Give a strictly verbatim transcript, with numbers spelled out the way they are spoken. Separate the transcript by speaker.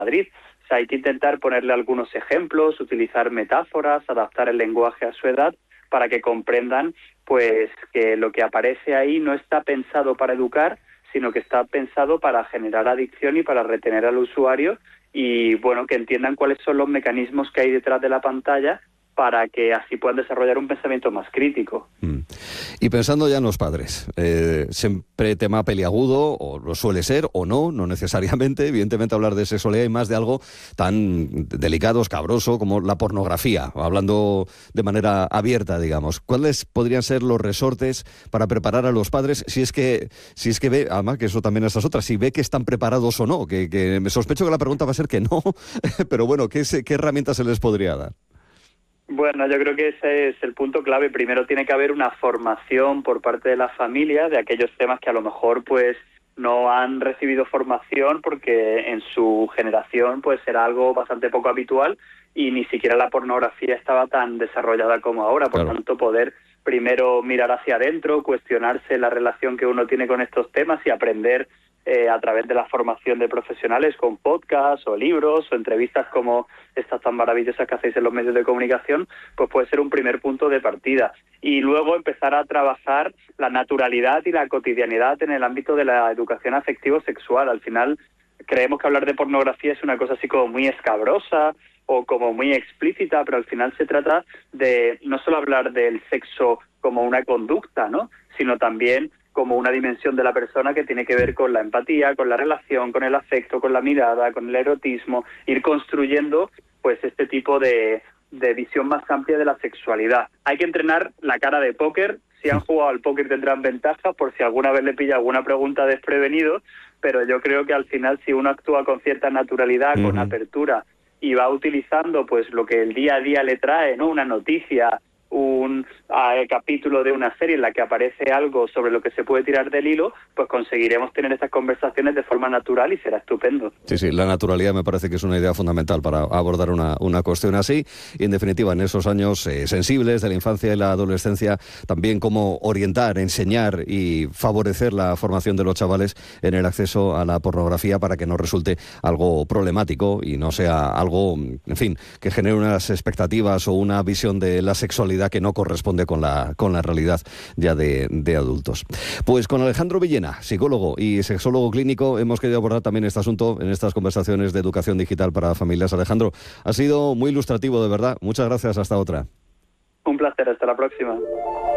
Speaker 1: Madrid. O sea, hay que intentar ponerle algunos ejemplos, utilizar metáforas, adaptar el lenguaje a su edad para que comprendan pues que lo que aparece ahí no está pensado para educar, sino que está pensado para generar adicción y para retener al usuario y, bueno, que entiendan cuáles son los mecanismos que hay detrás de la pantalla para que así puedan desarrollar un pensamiento más crítico.
Speaker 2: Mm. Y pensando ya en los padres, eh, siempre tema peliagudo, o lo suele ser, o no, no necesariamente, evidentemente hablar de sexualidad y más de algo tan delicado, escabroso como la pornografía, hablando de manera abierta, digamos. ¿Cuáles podrían ser los resortes para preparar a los padres, si es que, si es que ve, además que eso también es las otras, si ve que están preparados o no? Que, que me sospecho que la pregunta va a ser que no, pero bueno, ¿qué, se, qué herramientas se les podría dar?
Speaker 1: Bueno, yo creo que ese es el punto clave. Primero tiene que haber una formación por parte de la familia de aquellos temas que a lo mejor pues no han recibido formación porque en su generación pues era algo bastante poco habitual y ni siquiera la pornografía estaba tan desarrollada como ahora. Por
Speaker 2: Claro.
Speaker 1: tanto, poder primero mirar hacia adentro, cuestionarse la relación que uno tiene con estos temas y aprender Eh, a través de la formación de profesionales con podcasts o libros o entrevistas como estas tan maravillosas que hacéis en los medios de comunicación, pues puede ser un primer punto de partida. Y luego empezar a trabajar la naturalidad y la cotidianidad en el ámbito de la educación afectivo-sexual. Al final creemos que hablar de pornografía es una cosa así como muy escabrosa o como muy explícita, pero al final se trata de no solo hablar del sexo como una conducta, ¿no?, sino también como una dimensión de la persona que tiene que ver con la empatía, con la relación, con el afecto, con la mirada, con el erotismo, ir construyendo pues este tipo de, de visión más amplia de la sexualidad. Hay que entrenar la cara de póker. Si han jugado al póker tendrán ventaja por si alguna vez le pilla alguna pregunta desprevenido, pero yo creo que al final si uno actúa con cierta naturalidad, uh-huh. con apertura y va utilizando pues lo que el día a día le trae, ¿no?, una noticia, un uh, capítulo de una serie en la que aparece algo sobre lo que se puede tirar del hilo, pues conseguiremos tener estas conversaciones de forma natural y será estupendo.
Speaker 2: Sí, sí, la naturalidad me parece que es una idea fundamental para abordar una, una cuestión así y, en definitiva, en esos años eh, sensibles de la infancia y la adolescencia, también cómo orientar, enseñar y favorecer la formación de los chavales en el acceso a la pornografía para que no resulte algo problemático y no sea algo, en fin, que genere unas expectativas o una visión de la sexualidad que no corresponde con la con la realidad ya de, de adultos. Pues con Alejandro Villena, psicólogo y sexólogo clínico, hemos querido abordar también este asunto en estas conversaciones de educación digital para familias. Alejandro, ha sido muy ilustrativo, de verdad. Muchas gracias, hasta otra.
Speaker 1: Un placer, hasta la próxima.